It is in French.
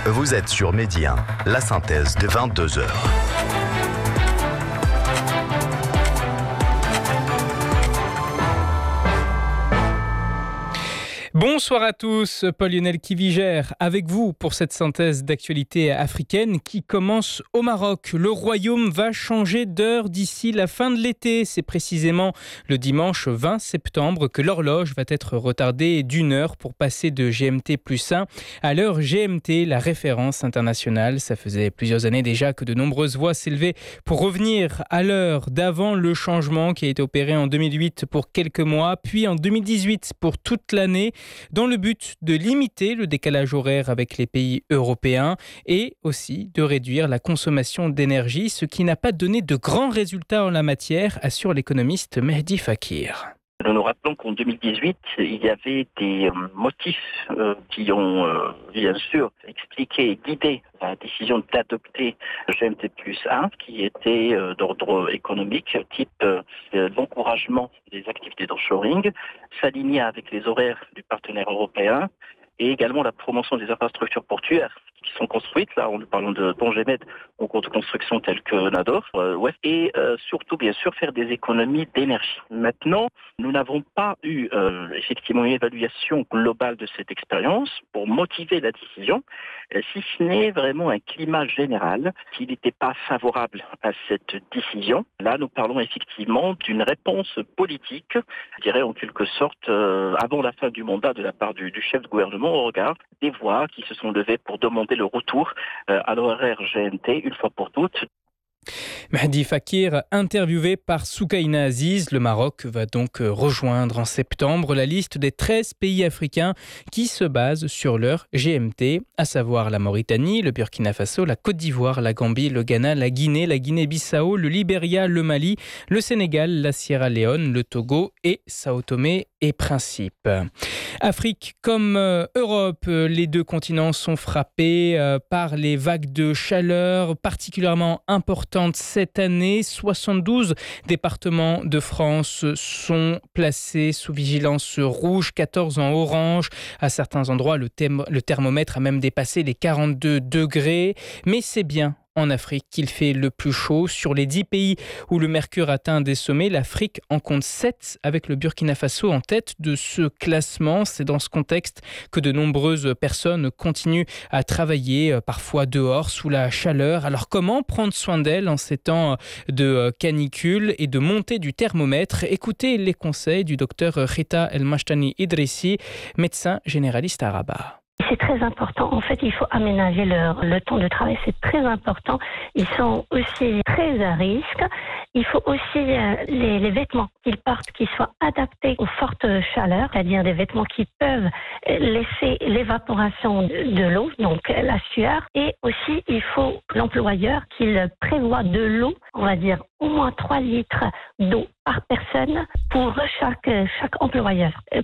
Vous êtes sur Midi 1, la synthèse de 22 heures. Bonsoir à tous, Paul-Lionel Kivigère avec vous pour cette synthèse d'actualité africaine qui commence au Maroc. Le royaume va changer d'heure d'ici la fin de l'été. C'est précisément le dimanche 20 septembre que l'horloge va être retardée d'une heure pour passer de GMT+1 à l'heure GMT, la référence internationale. Ça faisait plusieurs années déjà que de nombreuses voix s'élevaient pour revenir à l'heure d'avant le changement qui a été opéré en 2008 pour quelques mois, puis en 2018 pour toute l'année, dans le but de limiter le décalage horaire avec les pays européens et aussi de réduire la consommation d'énergie, ce qui n'a pas donné de grands résultats en la matière, assure l'économiste Mehdi Fakir. Nous nous rappelons qu'en 2018, il y avait des motifs qui ont bien sûr expliqué et guidé la décision d'adopter GMT+1 qui était d'ordre économique, type l'encouragement des activités d'offshoring, s'aligner avec les horaires du partenaire européen et également la promotion des infrastructures portuaires qui sont construites, là en parlant de Tongemed, en cours de construction tels que Nador, et surtout bien sûr faire des économies d'énergie. Maintenant, nous n'avons pas eu effectivement une évaluation globale de cette expérience pour motiver la décision, si ce n'est vraiment un climat général qui n'était pas favorable à cette décision. Là, nous parlons effectivement d'une réponse politique, je dirais en quelque sorte, avant la fin du mandat de la part du chef de gouvernement au regard des voix qui se sont levées pour demander le retour à l'horaire GMT une fois pour toutes. Mehdi Fakir, interviewé par Soukaina Aziz. Le Maroc va donc rejoindre en septembre la liste des 13 pays africains qui se basent sur leur GMT, à savoir la Mauritanie, le Burkina Faso, la Côte d'Ivoire, la Gambie, le Ghana, la Guinée, la Guinée-Bissau, le Libéria, le Mali, le Sénégal, la Sierra Leone, le Togo et Sao Tomé et Principe. Afrique comme Europe, les deux continents sont frappés par les vagues de chaleur particulièrement importantes cette année. 72 départements de France sont placés sous vigilance rouge, 14 en orange. À certains endroits, le thermomètre a même dépassé les 42 degrés. Mais c'est bien en Afrique qu'il fait le plus chaud. Sur les 10 pays où le mercure atteint des sommets, l'Afrique en compte 7, avec le Burkina Faso en tête de ce classement. C'est dans ce contexte que de nombreuses personnes continuent à travailler, parfois dehors, sous la chaleur. Alors comment prendre soin d'elles en ces temps de canicule et de montée du thermomètre? Écoutez les conseils du docteur Rita El Mashtani Idrissi, médecin généraliste à Rabat. C'est très important. En fait, il faut aménager le temps de travail. C'est très important. Ils sont aussi très à risque. Il faut aussi les vêtements qu'ils portent, qui soient adaptés aux fortes chaleurs, c'est-à-dire des vêtements qui peuvent laisser l'évaporation de l'eau, donc la sueur. Et aussi, il faut l'employeur qu'il prévoit de l'eau, on va dire au moins 3 litres d'eau par personne pour chaque employeur.